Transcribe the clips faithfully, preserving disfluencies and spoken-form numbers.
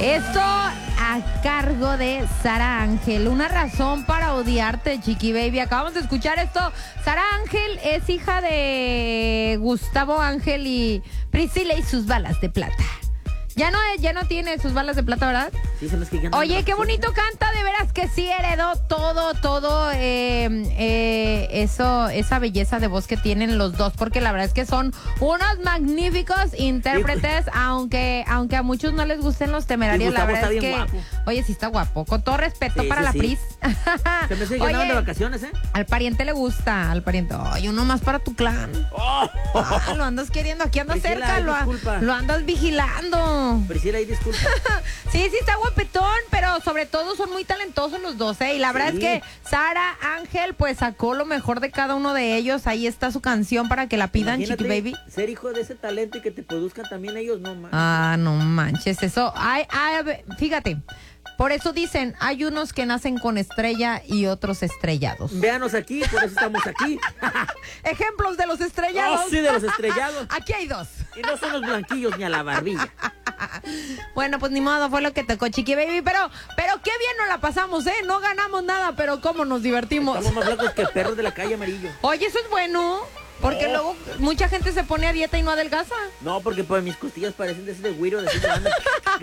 Esto a cargo de Sara Ángel. Una razón para odiarte, Chiqui Baby. Acabamos de escuchar esto. Sara Ángel es hija de Gustavo Ángel y Priscila y sus balas de plata. Ya no, ya no tiene sus balas de plata, ¿verdad? Sí, son las que ya no. Oye, qué bonito canta, de veras que sí heredó todo, todo eh, eh, eso, esa belleza de voz que tienen los dos, porque la verdad es que son unos magníficos intérpretes, aunque, aunque a muchos no les gusten los Temerarios, la verdad es que, guapo. Oye, sí está guapo, con todo respeto Sí, para sí, la sí. Pris. Se me hace que andaban de vacaciones, ¿eh? Al pariente le gusta, al pariente, ay, uno más para tu clan. Oh. Ah, lo andas queriendo, aquí andas Priscila, cerca, ay, lo, disculpa. lo andas vigilando. Priscila, ahí disculpa. Sí, sí está guapetón, pero sobre todo son muy talentosos los dos, ¿eh? Y la verdad Sí. es que Sara Ángel pues sacó lo mejor de cada uno de ellos. Ahí está su canción para que la pidan, Imagínate Chiqui Baby. ser hijo de ese talento y que te produzcan también ellos, no más. Ah, no manches, eso. Ay, ay, fíjate, por eso dicen, hay unos que nacen con estrella y otros estrellados. Véanos aquí, por eso estamos aquí. Ejemplos de los estrellados. Oh, sí, de los estrellados. Aquí hay dos. Y no son los blanquillos ni a la barbilla. Bueno, pues ni modo, fue lo que tocó, Chiqui Baby, pero, pero qué bien nos la pasamos, ¿eh? No ganamos nada, pero cómo nos divertimos. Estamos más blancos que perros de la calle amarillo. Oye, eso es bueno, porque No. luego mucha gente se pone a dieta y no adelgaza. No, porque pues mis costillas parecen de ese de güiro, de ese de banda.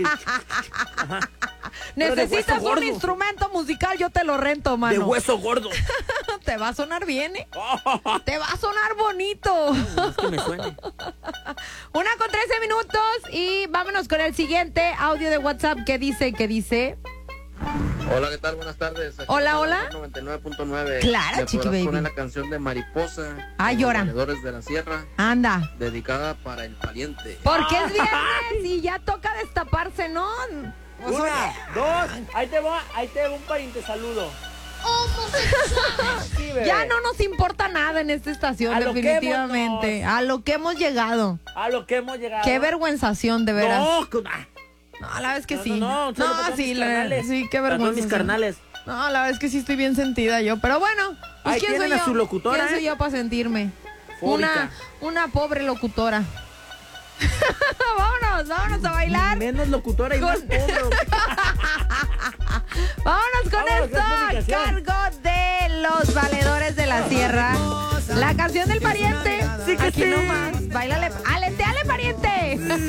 Ajá. Pero de Necesitas hueso un gordo. instrumento musical, yo te lo rento, mano. De hueso gordo. Te va a sonar bien, ¿eh? Te va a sonar bonito. Es que me suene. Una con trece minutos y vámonos con el siguiente audio de WhatsApp que dice, que dice... Hola, ¿qué tal? Buenas tardes. Aquí Hola, en hola. noventa y nueve punto nueve. Claro, ¿Me Chiqui podrás Baby. poner la canción de Mariposa? Ah, de los llora. Valedores de la Sierra, Anda. dedicada para el pariente. Porque es viernes y ya toca destaparse, ¿no? Pues, Una, oye, dos, ahí te va, ahí te va un pariente saludo. Sí, bebé. ya no nos importa nada en esta estación, A lo que definitivamente. A lo que hemos llegado. A lo que hemos llegado. Qué vergüenzación, de veras. No, con- ah, No, la verdad es que no, sí. no, no, un saludo para todos sí, mis la- carnales. sí, qué Para todos vergüenza. mis carnales. No, la verdad es que sí estoy bien sentida yo. Pero bueno, pues Ahí ¿quién soy tienen a yo? su locutora, ¿Quién soy ¿eh? yo para sentirme? Fóbica. Una, una pobre locutora. vámonos, vámonos a bailar. Menos locutora y Con- más pobre. Vámonos con Vámonos, esto es a publicación. cargo de los Valedores de la Sierra. La canción del pariente. Sí que Aquí sí. nomás. Báilale. Ale, te ale, pariente.